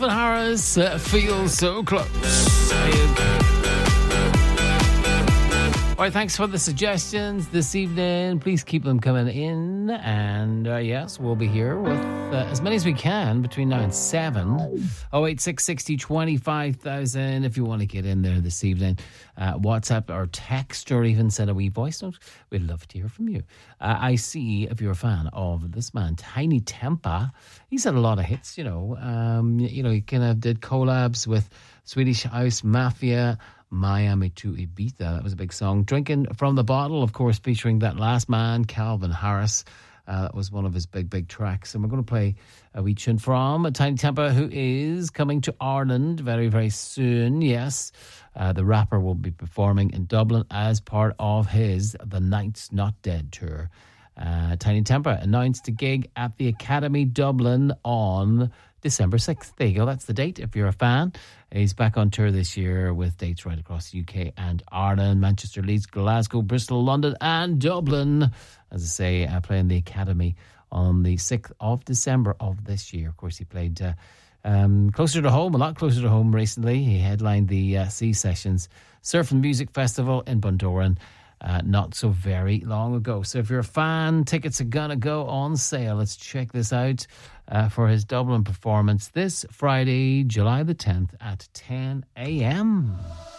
Calvin Harris, Feel So Close. All right, thanks for the suggestions this evening. Please keep them coming in. And yes, we'll be here with as many as we can between now and 7. 08660 25,000 if you want to get in there this evening. WhatsApp or text or even send a wee voice note. We'd love to hear from you. I see if you're a fan of this man, Tiny Tempa. He's had a lot of hits, you know. He kind of did collabs with Swedish House Mafia, Miami to Ibiza. That was a big song. Drinking from the Bottle, of course, featuring that last man, Calvin Harris. That was one of his big tracks. And we're going to play a wee tune from Tiny Tempa, who is coming to Ireland very, very soon. Yes, the rapper will be performing in Dublin as part of his The Night's Not Dead tour. Tiny Tempa announced a gig at the Academy Dublin on December 6th. There you go. That's the date if you're a fan. He's back on tour this year with dates right across the UK and Ireland, Manchester, Leeds, Glasgow, Bristol, London and Dublin. As I say, playing the Academy on the 6th of December of this year. Of course, he played closer to home, a lot closer to home recently. He headlined the Sea Sessions Surf and Music Festival in Bundoran not so very long ago. So if you're a fan, tickets are going to go on sale. Let's check this out for his Dublin performance this Friday, July the 10th at 10 a.m.